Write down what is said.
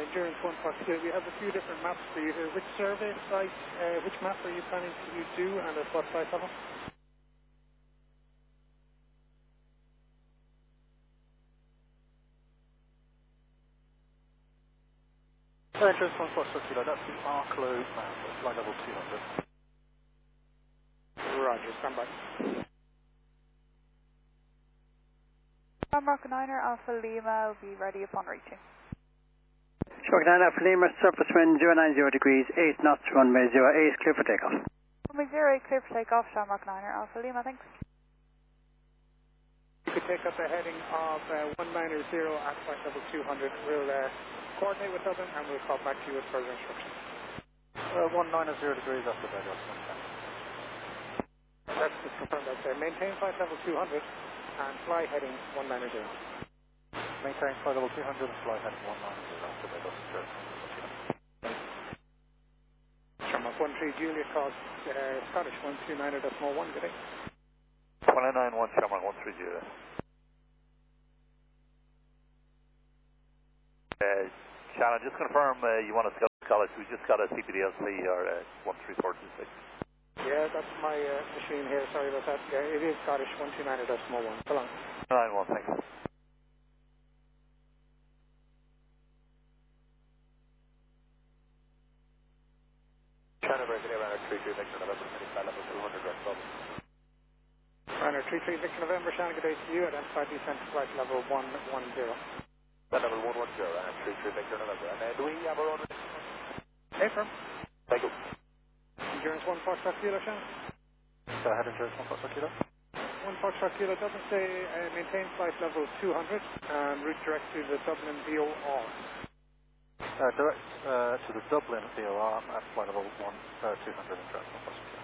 Endurance 1 Foxtrot, we have a few different maps for you here. Which survey site, which map are you planning to do and at what flight level? Endurance 1 Foxtrot Kilo, that's the Arklow map, flight level 200. Roger, stand by. Shamrock 9er Alpha Lima will be ready upon reaching. Shamrock 9 Alpha Lima, surface wind 090 degrees, 8 knots, runway 08, clear for takeoff. Runway 08, clear for takeoff, Shamrock 9er Alpha Lima, thanks. You could take up a heading of 190 at flight level 200. We'll coordinate with Dublin and we'll call back to you with further instructions. 190 degrees after takeoff. Let's just confirm that there. Maintain flight level 200 and fly heading 190. Maintain flight level 200 and fly heading 190 after takeoff. Shamrock 13 Juliet calls Scottish 129.1, good day. 1991 Shamrock 13 Juliet. Shannon, just confirm you want to go to college. We just got a CPDLC or 13426. Yeah, that's my machine here. Sorry about that. Yeah, it is Scottish 129.1. So long. 91, thanks. China Breaking Runner 33 Victor November, flight level 200 Red Bubble. Runner 33 Victor November, Shannon, good day to you. Identified descent to flight level 110. Flight level 110, Runner 33 Victor November. And do we have our own? Hey, firm. Thank you. Endurance 1 Foxtrot Kilo, Shannon. Go ahead, Endurance 1 Foxtrot Kilo. 1 Foxtrot Kilo doesn't say maintain flight level 200 and route direct to the Dublin VOR. Direct to the Dublin VOR at flight level 200 Endurance 1 Foxtrot Kilo.